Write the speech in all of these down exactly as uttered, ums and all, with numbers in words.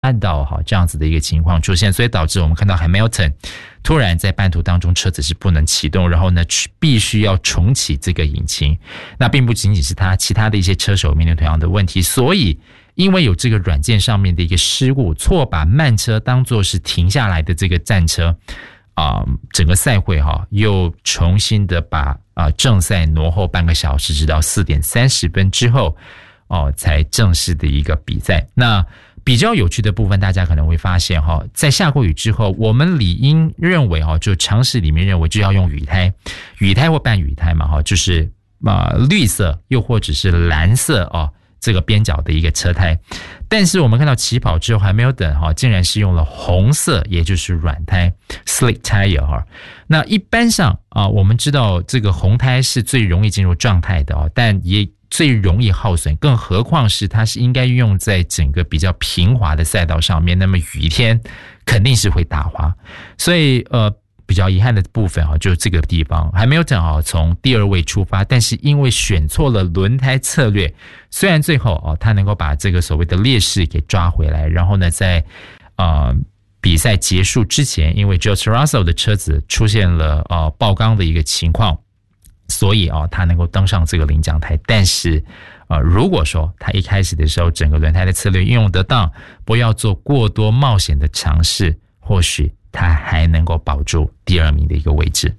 看到哈这样子的一个情况出现，所以导致我们看到 Hamilton 突然在半途当中车子是不能启动，然后呢必须要重启这个引擎。那并不仅仅是他，其他的一些车手面临同样的问题，所以因为有这个软件上面的一个失误，错把慢车当作是停下来的这个战车啊、呃，整个赛会哈又重新的把啊、呃、正赛挪后半个小时，直到四点三十分之后哦才正式的一个比赛。那比较有趣的部分，大家可能会发现哈，在下过雨之后，我们理应认为哈，就常识里面认为就要用雨胎，雨胎或半雨胎嘛哈，就是啊、呃、绿色又或者是蓝色哦这个边角的一个车胎。但是我们看到起跑之后还没有等哈，竟然是用了红色，也就是软胎 slick tire 哈。那一般上啊、呃，我们知道这个红胎是最容易进入状态的哦，但也最容易耗损，更何况是它是应该用在整个比较平滑的赛道上面，那么雨天肯定是会打滑，所以呃比较遗憾的部分啊，就是这个地方还没有正好从第二位出发，但是因为选错了轮胎策略，虽然最后哦他能够把这个所谓的劣势给抓回来，然后呢在呃比赛结束之前，因为 George Russell 的车子出现了呃爆缸的一个情况。所以啊、哦，他能够登上这个领奖台，但是，呃，如果说他一开始的时候整个轮胎的策略运用得当，不要做过多冒险的尝试，或许他还能够保住第二名的一个位置。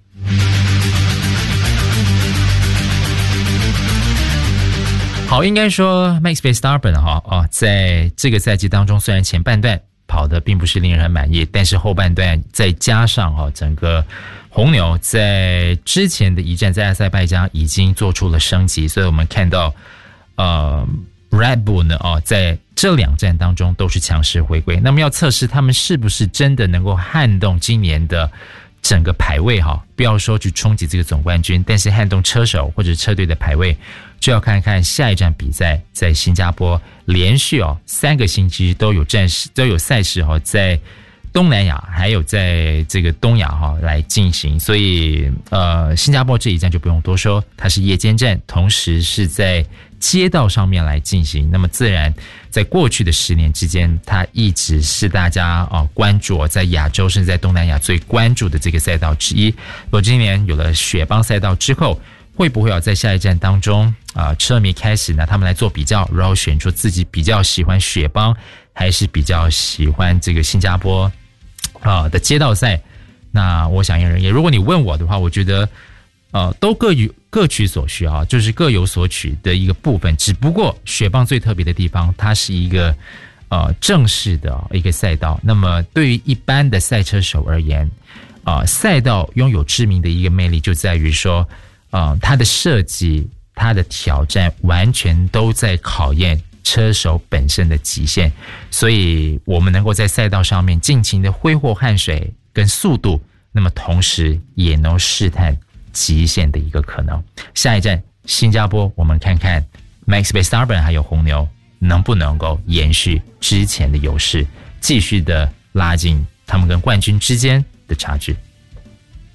好，应该说 Max Verstappen 哈啊，在这个赛季当中，虽然前半段跑得并不是令人满意，但是后半段再加上哈、哦、整个。红牛在之前的一站在阿塞拜疆已经做出了升级，所以我们看到呃 Red Bull 呢哦，在这两站当中都是强势回归。那么要测试他们是不是真的能够撼动今年的整个排位哈，不要说去冲击这个总冠军，但是撼动车手或者车队的排位，就要看看下一站比赛在新加坡连续哦三个星期都有战事都有赛事哈、哦、在。东南亚还有在这个东亚哈来进行，所以呃新加坡这一站就不用多说，它是夜间站，同时是在街道上面来进行，那么自然在过去的十年之间，它一直是大家啊关注在亚洲甚至在东南亚最关注的这个赛道之一。我今年有了雪邦赛道之后，会不会有在下一站当中啊、呃、车迷开始呢他们来做比较，然后选出自己比较喜欢雪邦还是比较喜欢这个新加坡啊、呃、的街道赛？那我想也如果你问我的话，我觉得呃都各有各取所需啊，就是各有所取的一个部分。只不过雪邦最特别的地方，它是一个呃正式的一个赛道。那么对于一般的赛车手而言，啊、呃、赛道拥有知名的一个魅力就在于说，呃它的设计、它的挑战完全都在考验车手本身的极限，所以我们能够在赛道上面尽情的挥霍汗水跟速度，那么同时也能试探极限的一个可能。下一站新加坡，我们看看 Max Verstappen 还有红牛能不能够延续之前的优势，继续的拉近他们跟冠军之间的差距。